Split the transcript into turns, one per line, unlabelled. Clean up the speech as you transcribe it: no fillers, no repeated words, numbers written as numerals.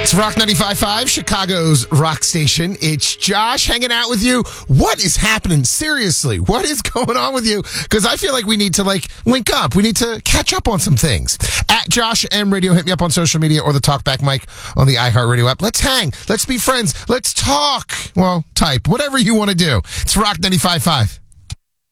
It's Rock 95.5, Chicago's rock station. It's Josh hanging out with you. What is happening? Seriously, what is going on with you? Because I feel like we need to link up. We need to catch up on some things. At Josh M Radio, hit me up on social media or the Talkback mic on the iHeartRadio app. Let's hang. Let's be friends. Let's talk. Well, type. Whatever you want to do. It's Rock 95.5.